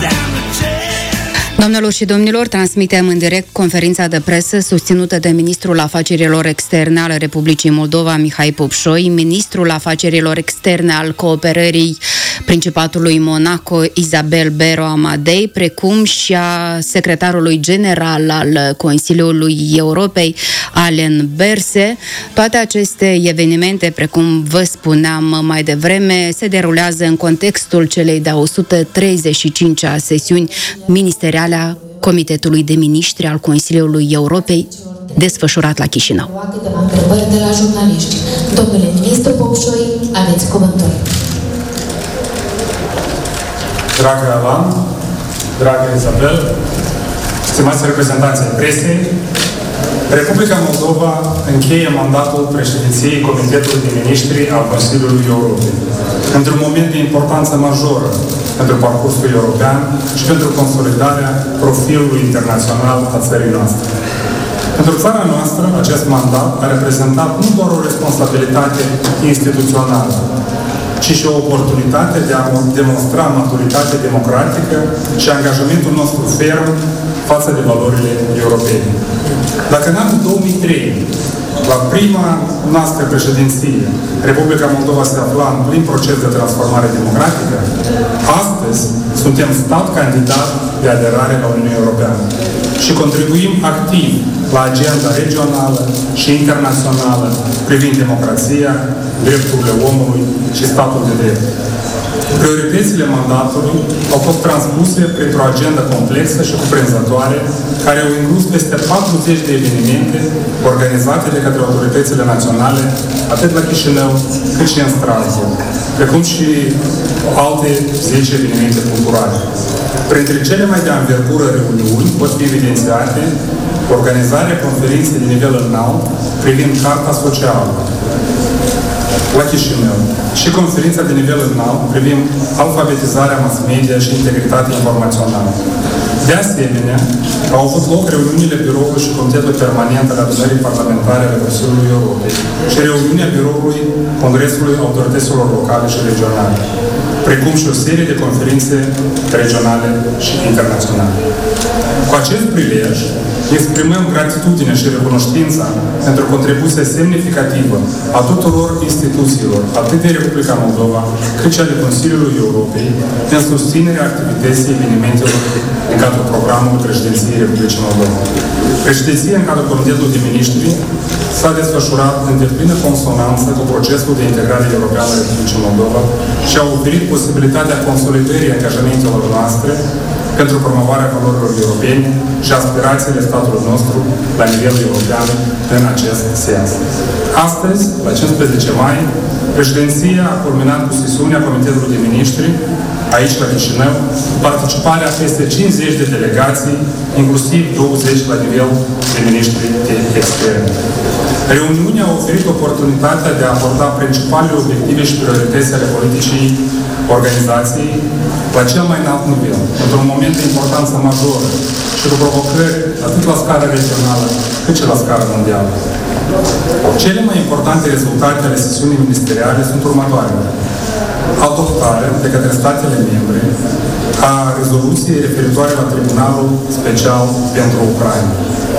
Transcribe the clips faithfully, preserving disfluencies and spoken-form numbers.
Doamnelor și domnilor, transmitem în direct conferința de presă susținută de Ministrul Afacerilor Externe al Republicii Moldova, Mihai Popșoi, Ministrul Afacerilor Externe al Cooperării Principatului Monaco, Isabel Bero Amadei, precum și a secretarului general al Consiliului Europei, Alain Berset. Toate aceste evenimente, precum vă spuneam mai devreme, se derulează în contextul celei de-a o sută treizeci și cincea sesiuni ministeriale a Comitetului de Miniștri al Consiliului Europei, desfășurat la Chișinău. Câteva întrebări de la jurnaliști. Domnule ministru Popșoi, aveți cuvântul. Dragă Alan, dragă Isabel, stimați reprezentanții presei, Republica Moldova încheie mandatul președinției Comitetului de Miniștri al Consiliului Europei, într-un moment de importanță majoră pentru parcursul european și pentru consolidarea profilului internațional a țării noastre. Pentru țara noastră, acest mandat a reprezentat nu doar o responsabilitate instituțională, ci și o oportunitate de a demonstra maturitate democratică și angajamentul nostru ferm față de valorile europene. Dacă în anul două mii trei, la prima noastră președinție, Republica Moldova se afla în plin proces de transformare democratică, astăzi suntem stat candidat de aderare la Uniunea Europeană și contribuim activ la agenda regională și internațională privind democrația, drepturile omului și statul de drept. Prioritățile mandatului au fost transpuse printr-o agendă complexă și cuprinzătoare, care au inclus peste patruzeci de evenimente organizate de către autoritățile naționale, atât la Chișinău, cât și în Strasbourg, precum și alte zece evenimente culturale. Printre cele mai de anvergură reuniuni pot fi evidențiate organizarea conferinței de nivel înalt privind Carta Socială la Chișinău și conferința de nivel înalt privind alfabetizarea mass media și integritatea informațională. De asemenea, au avut loc reuniunile Biroului și Comitetul Permanent al Adunării Parlamentare ale Consiliului Europei și reuniunea Biroului Congresului Autorităților Locale și Regionale, precum și o serie de conferințe regionale și internaționale. Cu acest prilej, exprimăm gratitudinea și recunoștința pentru contribuția semnificativă a tuturor instituțiilor, atât de Republica Moldova, cât și ale Consiliului Europei, în susținerea activității evenimentelor în cadrul programului președinției Republicii Moldova. Președinția în cadrul Comitetului de Miniștri s-a desfășurat în deplină consonanță cu procesul de integrare europeană a Republicii Moldova și a oferit posibilitatea consolidării angajamentelor noastre pentru promovarea valorilor europene și aspirațiile statului nostru la nivel european în acest sens. Astăzi, la cincisprezece mai, președinția a culminat cu sesiunea Comitetului de Miniștri, aici la Chișinău, participarea peste cincizeci de delegații, inclusiv douăzeci la nivel de miniștri de externe. Reuniunea a oferit oportunitatea de a aborda principalele obiective și priorități ale politicii organizației la cel mai înalt nivel, într-un moment de importanță majoră și cu provocări atât la scară regională cât și la scară mondială. Cele mai importante rezultate ale sesiunii ministeriale sunt următoarele. Adoptarea de către statele membre a rezoluției referitoare la Tribunalul Special pentru Ucraina.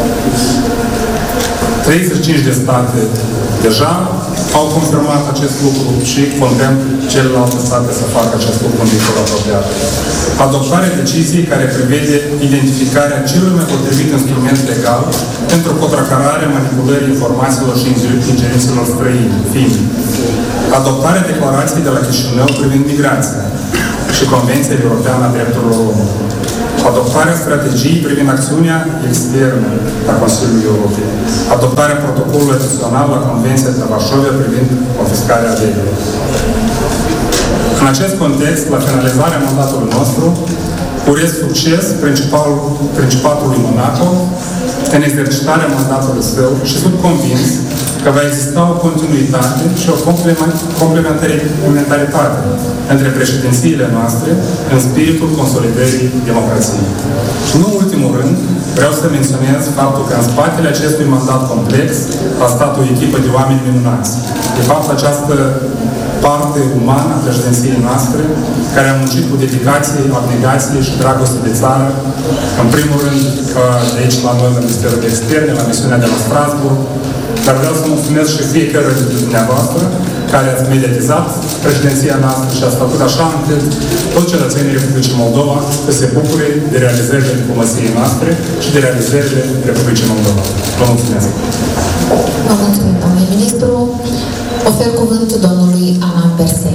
treizeci și cinci de state deja au confirmat acest lucru și contem celelalte state să facă acest lucru în viitor apropiat. Adoptarea deciziei care prevede identificarea celui mai potrivit instrument legal pentru contracararea manipulării informațiilor și ingerințelor străini, fiind adoptarea declarației de la Chișinău privind migrația și Convenția Europeană a Drepturilor Omului, adoptarea strategiei privind acțiunea externă a Consiliului Europei, adoptarea protocolului adițional la Convenția de la Varșovia privind confiscarea averilor. În acest context, la finalizarea mandatului nostru, urez succes Principatului Monaco în exercitarea mandatului său și sunt convins că va exista o continuitate și o complementaritate între președințiile noastre în spiritul consolidării democrației. Și nu în ultimul rând, vreau să menționez faptul că în spatele acestui mandat complex a stat o echipă de oameni minunați. De fapt, această parte umană a președinției noastre, care a muncit cu dedicație, abnegație și dragoste de țară, în primul rând de aici la noi, la Ministerul de Externe, la misiunea de la Strasbourg, dar vreau să mulțumesc și fiecare dintre dumneavoastră care ați mediatizat președinția noastră și ați făcut așa încât toți cetățenii Republicii Moldova să se bucure de realizările diplomației noastre și de realizările Republicii Moldova. Vă mulțumesc! Vă mulțumim, domnule ministru. Ofer cuvântul domnului Alan Berset.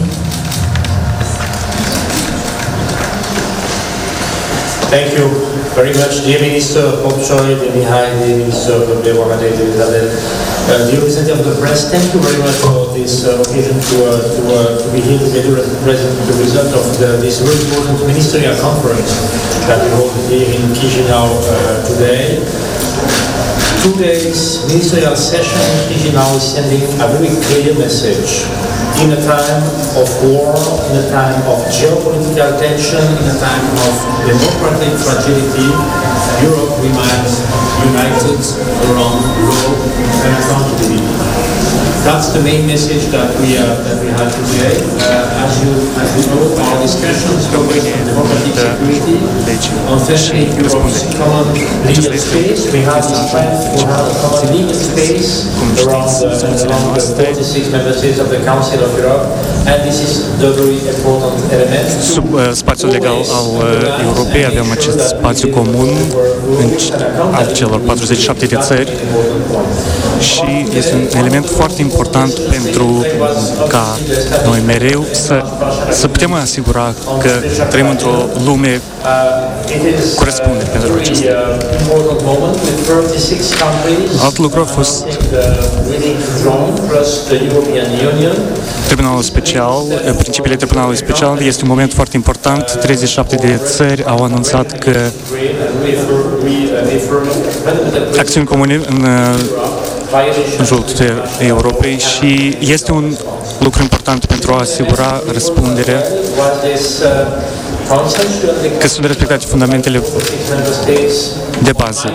Thank you very much, dear Minister Popchoy, dear Mihai, dear Minister Mohamed, dear Isabel, uh, dear representative of the press. Thank you very much for this uh, occasion to, uh, to, uh, to be here together and to present the result of the, this very important ministerial conference that we hold here in Chisinau uh, today. Two days ministerial session in Chisinau is sending a very clear message. In a time of war, in a time of geopolitical tension, in a time of democratic fragility, Europe remains united around law and accountability. That's the main message that we uh, that we had today. Uh, as you as you know, our discussions focus on democratic security, on setting Europe's common legal space. We have the strength to have a common legal space around the, around the forty-six member states of the Council of Europe, and this is the very important element. Sub uh, spațiul legal al uh, Europei avem acest spațiu comun în, al celor patruzeci și șapte de țări și este un element foarte important pentru ca noi mereu să, să putem asigura că trăim într-o lume cu răspundere pentru acestea. Alt lucru a fost Tribunalul Special, principiile Tribunalului Special este un moment foarte important. treizeci și șapte de țări au anunțat că acțiuni comune în în jurul Europei și este un lucru important pentru a asigura răspunderea că sunt respectate fundamentele de bază.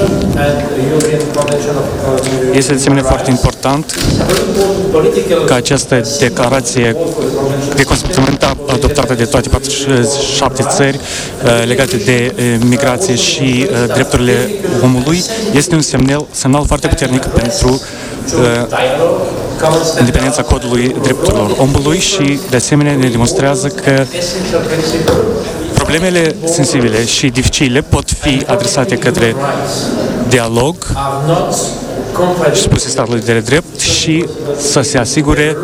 Este de asemenea foarte important ca această declarație de consimțământ adoptată de toate patruzeci și șapte țări legate de migrație și drepturile omului este un semnal, semnal foarte puternic pentru independența codului drepturilor omului și de asemenea ne demonstrează că problemele sensibile și dificile pot fi adresate către dialog și spuse statului de drept și să se asigure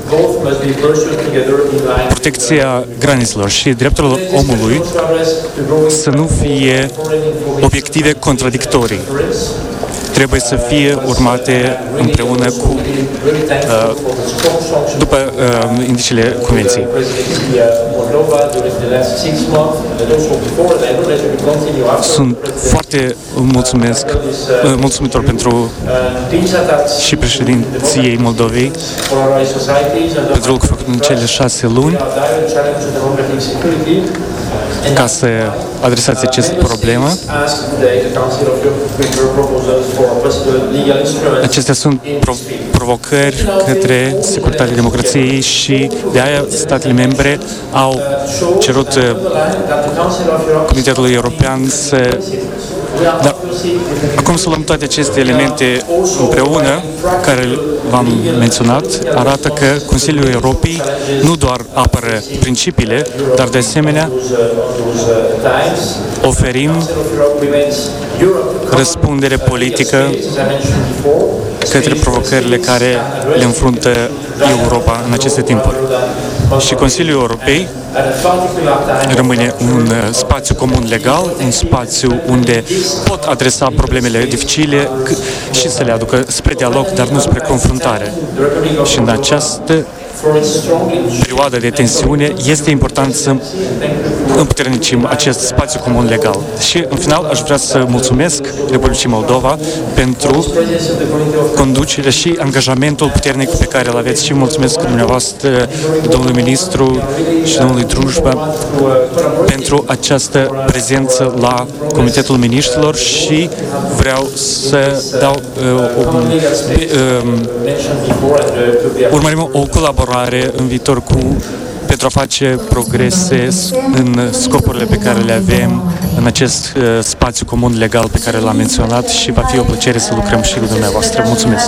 protecția granițelor și drepturile omului să nu fie obiective contradictorii. Trebuie să fie urmate împreună cu uh, după uh, indicele Convenției. Sunt foarte mulțumesc, uh, mulțumitor pentru și președinției Moldovei pentru lucrul făcut în cele șase luni ca să adresați această problemă. Acestea sunt prov- provocări către securitatea democrației și de aia statele membre au cerut Comitetului European să... Dar acum să luăm toate aceste elemente împreună, care v-am menționat, arată că Consiliul Europei nu doar apără principiile, dar de asemenea oferim răspundere politică către provocările care le înfruntă Europa în aceste timpuri. Și Consiliul Europei rămâne un spațiu comun legal, un spațiu unde pot adresa problemele dificile și să le aducă spre dialog, dar nu spre confruntare. Și în această perioadă de tensiune este important să împuternicim acest spațiu comun legal. Și, în final, aș vrea să mulțumesc Republicii Moldova pentru conducere și angajamentul puternic pe care îl aveți și mulțumesc dumneavoastră, domnului ministru și domnului Drujba, pentru această prezență la Comitetul Miniștrilor și vreau să dau uh, um, um, urmărim o colaborare în viitor cu pentru a face progrese în scopurile pe care le avem în acest uh, spațiu comun legal pe care l-am menționat și va fi o plăcere să lucrăm și cu dumneavoastră. Mulțumesc!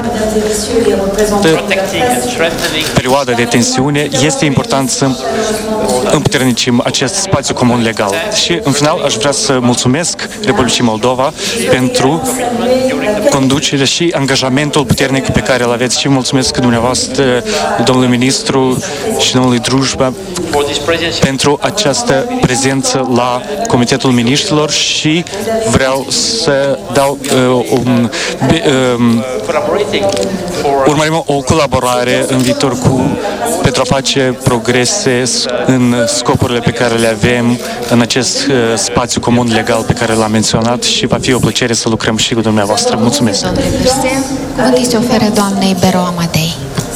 De perioada de tensiune este important să împuternicim acest spațiu comun legal. Și, în final, aș vrea să mulțumesc Republicii Moldova pentru conducere și angajamentul puternic pe care îl aveți și mulțumesc dumneavoastră, domnului ministru și domnului Drujba, pentru această prezență la Comitetul Miniștrilor și vreau să dau uh, um, um, urmărim o colaborare în viitor cu pentru a face progrese în scopurile pe care le avem în acest uh, spațiu comun legal pe care l-am menționat și va fi o plăcere să lucrăm și cu dumneavoastră. Mulțumesc! Cuvântul se oferă doamnei Bero Amadei.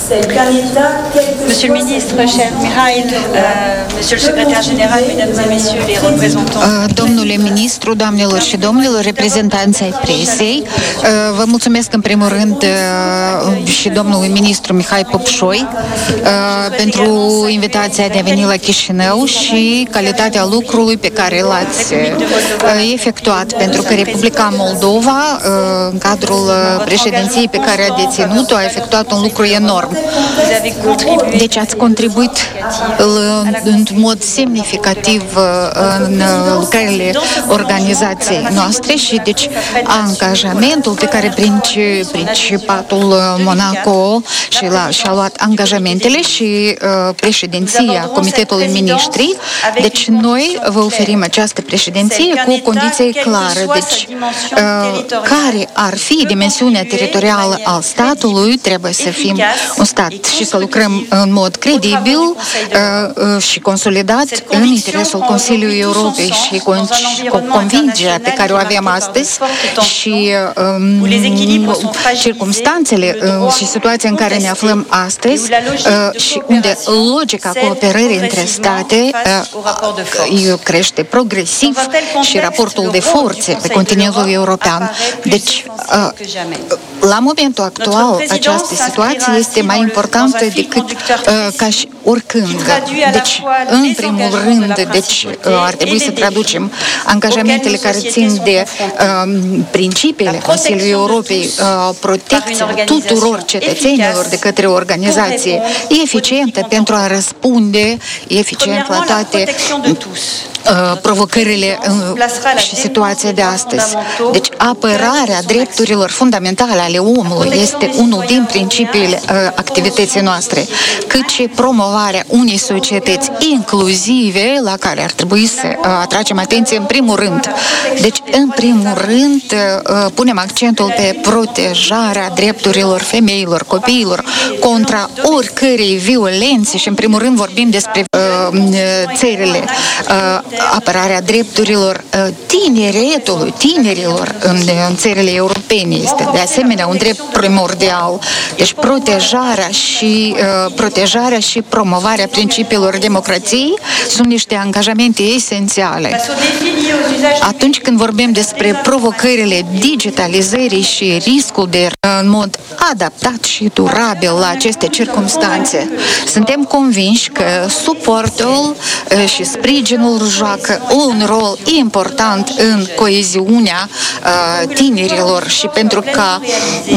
Monsieur le ministre, cher Mihail, euh, monsieur le secrétaire général, mesdames et messieurs les représentants. Domnule ministru, doamnelor și domnilor, reprezentanți ai presei, vă mulțumesc în primul rând și domnului ministru Mihai Popșoi pentru invitația de a veni la Chișinău și calitatea lucrului pe care l-ați efectuat, pentru că Republica Moldova, în cadrul președinției pe care a deținut-o, a efectuat un lucru enorm. Deci ați contribuit în mod semnificativ în lucrările organizației noastre și deci angajamentul pe care Principatul Monaco și l-a, și-a luat angajamentele și președinția Comitetului Miniștrii, deci noi vă oferim această președinție cu condiții clare. Deci care ar fi dimensiunea teritorială al statului, trebuie să fim un stat și să lucrăm în mod credibil uh, și consolidat în interesul Consiliului Europei și cu convingerea pe care o avem astăzi și um, circumstanțele uh, și situația în care ne aflăm astăzi uh, și unde logica cooperării între state uh, crește progresiv și raportul de forțe pe continentul european. Deci, uh, la momentul actual, această situație este mai importantă decât uh, ca și oricând. Deci, în primul rând, deci, uh, ar trebui să traducem angajamentele care țin de uh, principiile Consiliului Europei, uh, protecția tuturor cetățenilor de către o organizație eficientă pentru a răspunde eficient la toate uh, provocările uh, și situația de astăzi. Deci, apărarea drepturilor fundamentale ale omului este unul din principiile uh, activității noastre, cât și promovarea unei societăți inclusive la care ar trebui să uh, atragem atenție în primul rând. Deci, în primul rând, uh, punem accentul pe protejarea drepturilor femeilor, copiilor, contra oricărei violențe și, în primul rând, vorbim despre uh, țările, uh, apărarea drepturilor uh, tineretului, tinerilor în, în țările europene este, de asemenea, un drept primordial. Deci, protejarea și, uh, protejarea și promovarea principiilor democrației sunt niște angajamente esențiale. Atunci când vorbim despre provocările digitalizării și riscul de în mod adaptat și durabil la aceste circumstanțe, suntem convinși că suportul uh, și sprijinul joacă un rol important în coeziunea uh, tinerilor și pentru ca uh,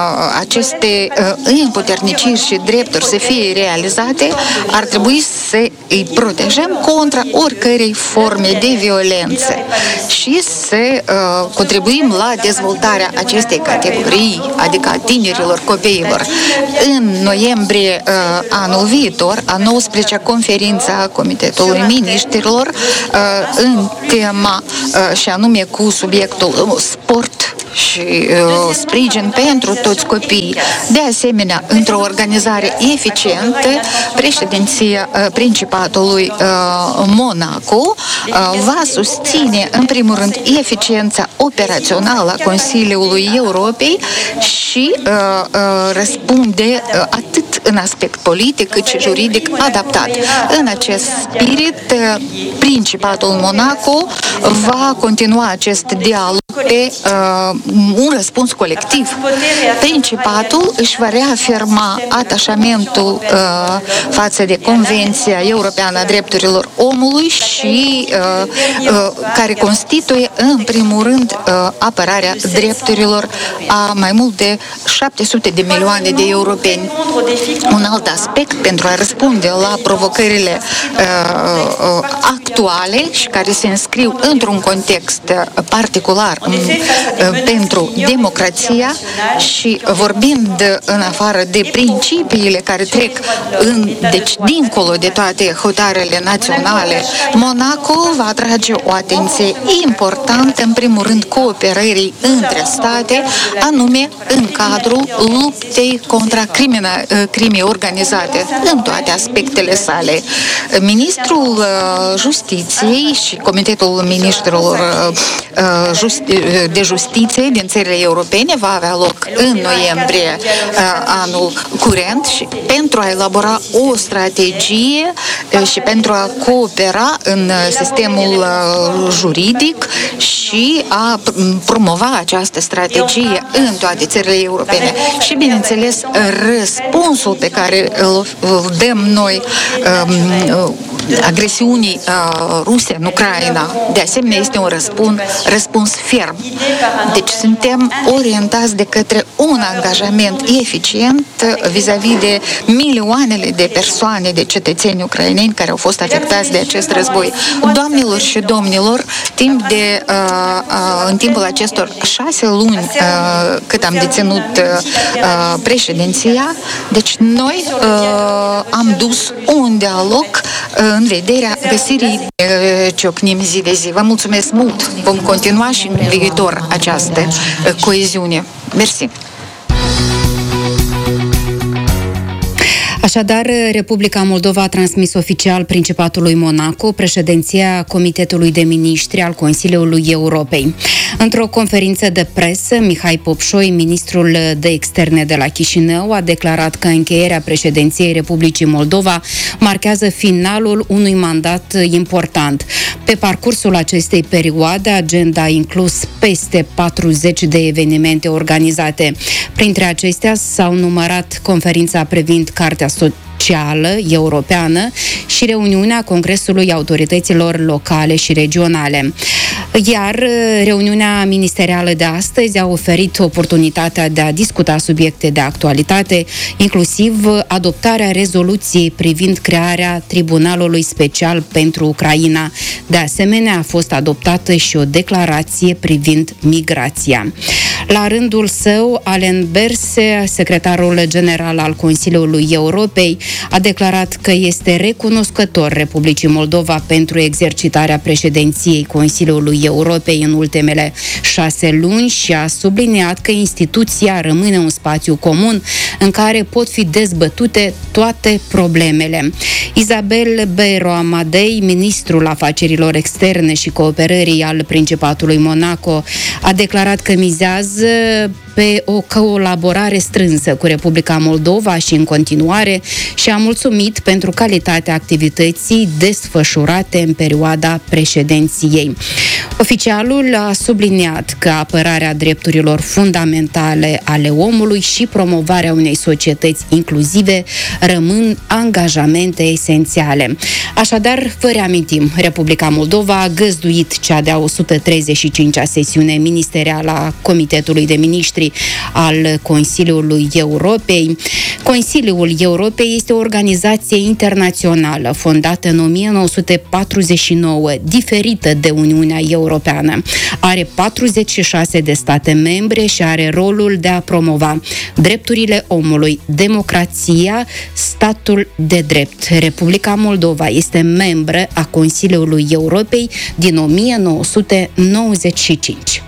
aceste uh, împuterniciri și drepturi să fie realizate, ar trebui să îi protejăm contra oricărei forme de violență și să uh, contribuim la dezvoltarea acestei categorii, adică a tinerilor, copiilor. În noiembrie uh, anul viitor, a nouăsprezecea conferință a Comitetului Miniștrilor uh, în tema uh, și anume cu subiectul uh, sport și uh, sprijin pentru toți copiii. De asemenea, într-o organizare eficientă, președinția uh, Principatului uh, Monaco uh, va susține, în primul rând, eficiența operațională a Consiliului Europei și uh, uh, răspunde uh, atât în aspect politic cât și juridic adaptat. În acest spirit, uh, Principatul Monaco va continua acest dialog pe uh, un răspuns colectiv. Principatul își va reafirma atașamentul uh, față de Convenția Europeană a Drepturilor Omului și uh, uh, care constituie în primul rând uh, apărarea drepturilor a mai mult de șapte sute de milioane de europeni. Un alt aspect pentru a răspunde la provocările uh, uh, actuale și care se înscriu într-un context particular uh, pentru democrația și vorbind în afară de principiile care trec în, deci dincolo de toate hotarele naționale, Monaco va atrage o atenție importantă, în primul rând, cooperării între state, anume în cadrul luptei contra crimina, crimei organizate în toate aspectele sale. Ministrul Justiției și Comitetul Ministrilor de Justiție din țările europene va avea loc în noiembrie anul curent și pentru a elabora o strategie și pentru a coopera în sistemul juridic și a promova această strategie în toate țările europene. Și, bineînțeles, răspunsul pe care îl dăm noi um, agresiunii uh, ruse în Ucraina, de asemenea, este un răspuns, răspuns ferm. Deci suntem orientați de către un angajament eficient vis-a-vis de milioanele de persoane, de cetățeni ucraineni care au fost afectați de acest război. Doamnelor și domnilor, timp de, uh, uh, în timpul acestor șase luni uh, cât am deținut uh, președinția, deci noi uh, am dus un dialog uh, în vederea găsirii uh, ciocnim zi de zi. Vă mulțumesc mult! Vom continua și în viitor această uh, coeziune. Mersi! Așadar, Republica Moldova a transmis oficial Principatului Monaco președinția Comitetului de Miniștri al Consiliului Europei. Într-o conferință de presă, Mihai Popșoi, ministrul de externe de la Chișinău, a declarat că încheierea președinției Republicii Moldova marchează finalul unui mandat important. Pe parcursul acestei perioade, agenda a inclus peste patruzeci de evenimente organizate. Printre acestea s-au numărat conferința privind Cartea Socială Europeană și reuniunea Congresului Autorităților Locale și Regionale. Iar reuniunea ministerială de astăzi a oferit oportunitatea de a discuta subiecte de actualitate, inclusiv adoptarea rezoluției privind crearea Tribunalului Special pentru Ucraina. De asemenea, a fost adoptată și o declarație privind migrația. La rândul său, Alain Berse, secretarul general al Consiliului Europei, a declarat că este recunoscător Republicii Moldova pentru exercitarea președinției Consiliului Europei în ultimele șase luni și a subliniat că instituția rămâne un spațiu comun în care pot fi dezbătute toate problemele. Isabel Beiro Amadei, ministrul afacerilor externe și cooperării al Principatului Monaco, a declarat că mizează pe o colaborare strânsă cu Republica Moldova și în continuare și a mulțumit pentru calitatea activității desfășurate în perioada președinției. Oficialul a subliniat că apărarea drepturilor fundamentale ale omului și promovarea unei societăți inclusive rămân angajamente esențiale. Așadar, vă reamintim, Republica Moldova a găzduit cea de-a o sută treizeci și cincea sesiune ministerială a Comitetului de Miniștri al Consiliului Europei. Consiliul Europei este o organizație internațională fondată în o mie nouă sute patruzeci și nouă, diferită de Uniunea Europeană. Are patruzeci și șase de state membre și are rolul de a promova drepturile omului, democrația, statul de drept. Republica Moldova este membră a Consiliului Europei din o mie nouă sute nouăzeci și cinci.